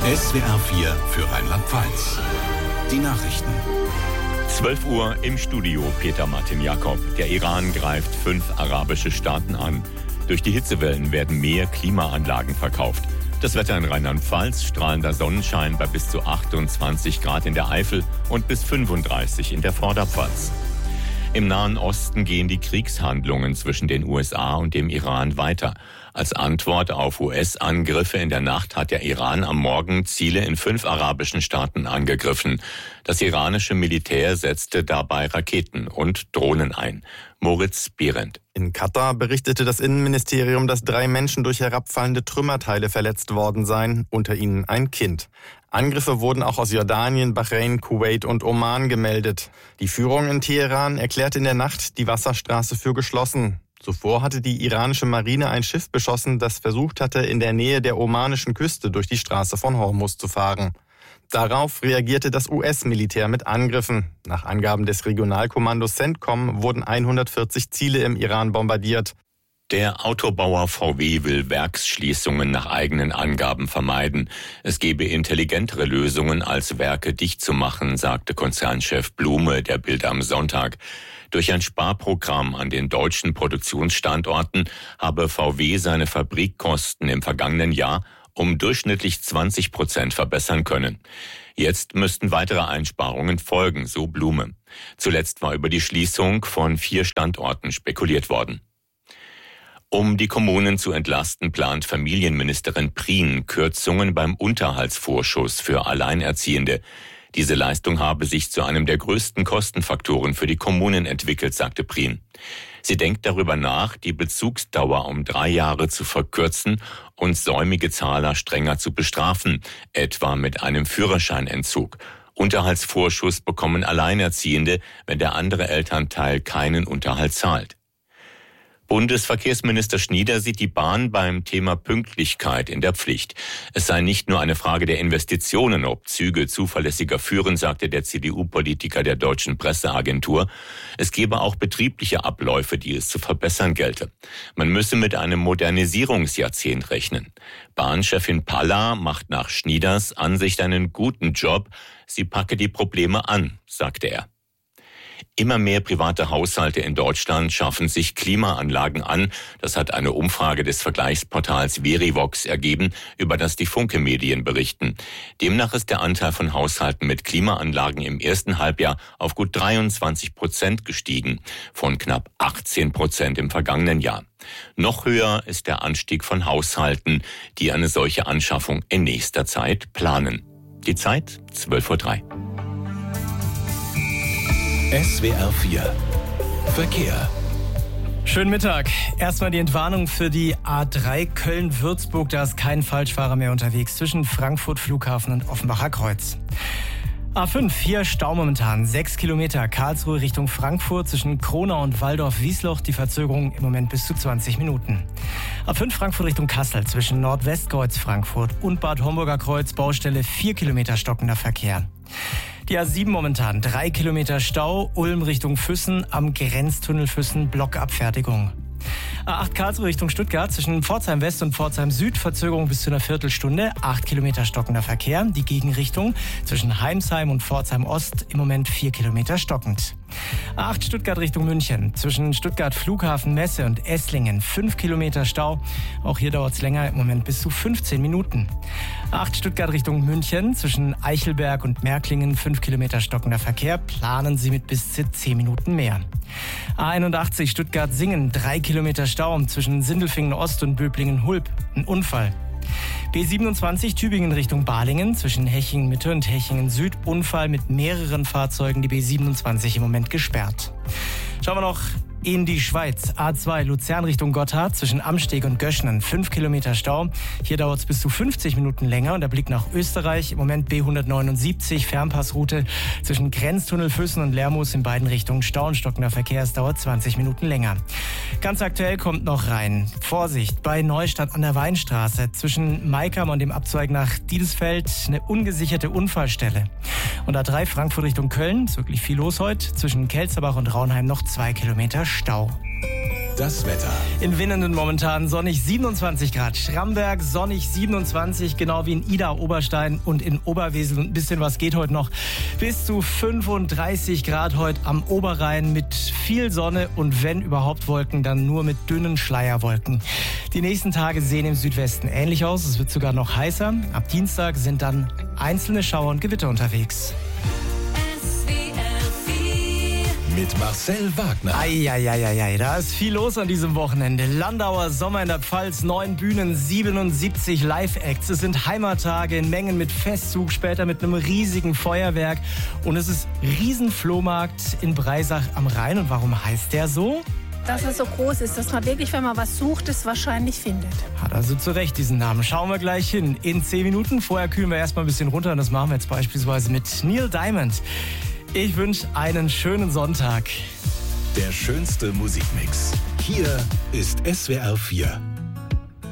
SWR 4 für Rheinland-Pfalz. Die Nachrichten. 12 Uhr im Studio, Peter Martin Jakob. Der Iran greift 5 arabische Staaten an. Durch die Hitzewellen werden mehr Klimaanlagen verkauft. Das Wetter in Rheinland-Pfalz, strahlender Sonnenschein bei bis zu 28 Grad in der Eifel und bis 35 in der Vorderpfalz. Im Nahen Osten gehen die Kriegshandlungen zwischen den USA und dem Iran weiter. Als Antwort auf US-Angriffe in der Nacht hat der Iran am Morgen Ziele in 5 arabischen Staaten angegriffen. Das iranische Militär setzte dabei Raketen und Drohnen ein. Moritz Behrendt. In Katar berichtete das Innenministerium, dass 3 Menschen durch herabfallende Trümmerteile verletzt worden seien, unter ihnen ein Kind. Angriffe wurden auch aus Jordanien, Bahrain, Kuwait und Oman gemeldet. Die Führung in Teheran erklärte in der Nacht die Wasserstraße für geschlossen. Zuvor hatte die iranische Marine ein Schiff beschossen, das versucht hatte, in der Nähe der omanischen Küste durch die Straße von Hormuz zu fahren. Darauf reagierte das US-Militär mit Angriffen. Nach Angaben des Regionalkommandos CENTCOM wurden 140 Ziele im Iran bombardiert. Der Autobauer VW will Werksschließungen nach eigenen Angaben vermeiden. Es gebe intelligentere Lösungen, als Werke dicht zu machen, sagte Konzernchef Blume der Bild am Sonntag. Durch ein Sparprogramm an den deutschen Produktionsstandorten habe VW seine Fabrikkosten im vergangenen Jahr um durchschnittlich 20% verbessern können. Jetzt müssten weitere Einsparungen folgen, so Blume. Zuletzt war über die Schließung von 4 Standorten spekuliert worden. Um die Kommunen zu entlasten, plant Familienministerin Prien Kürzungen beim Unterhaltsvorschuss für Alleinerziehende. Diese Leistung habe sich zu einem der größten Kostenfaktoren für die Kommunen entwickelt, sagte Prien. Sie denkt darüber nach, die Bezugsdauer um 3 Jahre zu verkürzen und säumige Zahler strenger zu bestrafen, etwa mit einem Führerscheinentzug. Unterhaltsvorschuss bekommen Alleinerziehende, wenn der andere Elternteil keinen Unterhalt zahlt. Bundesverkehrsminister Schnieder sieht die Bahn beim Thema Pünktlichkeit in der Pflicht. Es sei nicht nur eine Frage der Investitionen, ob Züge zuverlässiger führen, sagte der CDU-Politiker der Deutschen Presseagentur. Es gebe auch betriebliche Abläufe, die es zu verbessern gelte. Man müsse mit einem Modernisierungsjahrzehnt rechnen. Bahnchefin Palla macht nach Schnieders Ansicht einen guten Job. Sie packe die Probleme an, sagte er. Immer mehr private Haushalte in Deutschland schaffen sich Klimaanlagen an. Das hat eine Umfrage des Vergleichsportals Verivox ergeben, über das die Funke-Medien berichten. Demnach ist der Anteil von Haushalten mit Klimaanlagen im ersten Halbjahr auf gut 23% gestiegen, von knapp 18% im vergangenen Jahr. Noch höher ist der Anstieg von Haushalten, die eine solche Anschaffung in nächster Zeit planen. Die Zeit 12:03 Uhr. SWR 4 Verkehr. Schönen Mittag. Erstmal die Entwarnung für die A3 Köln-Würzburg. Da ist kein Falschfahrer mehr unterwegs zwischen Frankfurt Flughafen und Offenbacher Kreuz. A5, hier Stau momentan, 6 Kilometer, Karlsruhe Richtung Frankfurt zwischen Kronau und Waldorf-Wiesloch, die Verzögerung im Moment bis zu 20 Minuten. A5 Frankfurt Richtung Kassel zwischen Nordwestkreuz Frankfurt und Bad Homburger Kreuz, Baustelle 4 Kilometer stockender Verkehr. Die A7 momentan, 3 Kilometer Stau, Ulm Richtung Füssen, am Grenztunnel Füssen, Blockabfertigung. A8 Karlsruhe Richtung Stuttgart zwischen Pforzheim West und Pforzheim Süd, Verzögerung bis zu einer Viertelstunde, 8 Kilometer stockender Verkehr. Die Gegenrichtung zwischen Heimsheim und Pforzheim Ost im Moment 4 Kilometer stockend. A8 Stuttgart Richtung München zwischen Stuttgart Flughafen Messe und Esslingen 5 Kilometer Stau. Auch hier dauert es länger, im Moment bis zu 15 Minuten. A8 Stuttgart Richtung München zwischen Eichelberg und Märklingen 5 Kilometer stockender Verkehr. Planen Sie mit bis zu 10 Minuten mehr. A81 Stuttgart-Singen 3 Kilometer Stau zwischen Sindelfingen Ost und Böblingen-Hulb. Ein Unfall. B27 Tübingen Richtung Balingen zwischen Hechingen Mitte und Hechingen Süd. Unfall mit mehreren Fahrzeugen, die B27 im Moment gesperrt. Schauen wir noch in die Schweiz. A2 Luzern Richtung Gotthard zwischen Amsteg und Göschnen 5 Kilometer Stau. Hier dauert es bis zu 50 Minuten länger und der Blick nach Österreich. Im Moment B179 Fernpassroute zwischen Grenztunnel Füssen und Lermoos in beiden Richtungen Stau und stockender Verkehr. Es dauert 20 Minuten länger. Ganz aktuell kommt noch rein. Vorsicht bei Neustadt an der Weinstraße zwischen Maikam und dem Abzweig nach Dielsfeld eine ungesicherte Unfallstelle. Und A3 Frankfurt Richtung Köln, ist wirklich viel los heute. Zwischen Kelzerbach und Raunheim noch 2 Kilometer Stau. das Wetter. In Winnenden momentan sonnig 27 Grad. Schramberg sonnig 27, genau wie in Ida, Oberstein und in Oberwesel. Ein bisschen was geht heute noch. Bis zu 35 Grad heute am Oberrhein mit viel Sonne und wenn überhaupt Wolken, dann nur mit dünnen Schleierwolken. Die nächsten Tage sehen im Südwesten ähnlich aus. Es wird sogar noch heißer. Ab Dienstag sind dann einzelne Schauer und Gewitter unterwegs. Mit Marcel Wagner. Eieieiei, da ist viel los an diesem Wochenende. Landauer Sommer in der Pfalz, 9 Bühnen, 77 Live-Acts. Es sind Heimattage in Mengen mit Festzug, später mit einem riesigen Feuerwerk. Und es ist Riesenflohmarkt in Breisach am Rhein. Und warum heißt der so? Dass er so groß ist, dass man wirklich, wenn man was sucht, es wahrscheinlich findet. Hat also zu Recht diesen Namen. Schauen wir gleich hin. In 10 Minuten. Vorher kühlen wir erstmal ein bisschen runter. Und das machen wir jetzt beispielsweise mit Neil Diamond. Ich wünsche einen schönen Sonntag. Der schönste Musikmix. Hier ist SWR 4.